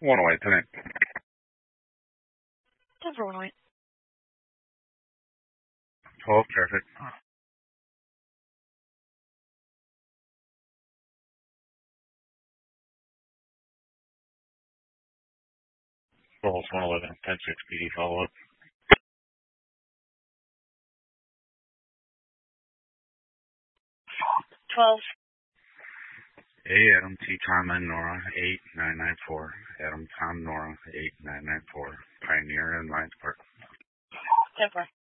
108 tonight. Denver 108. 12 traffic. Falls 111, 10-6 PD follow-up. 12. Adam T. Tom and Nora 8994. Adam Tom Nora 8994. Pioneer and Lions Park. 10-4.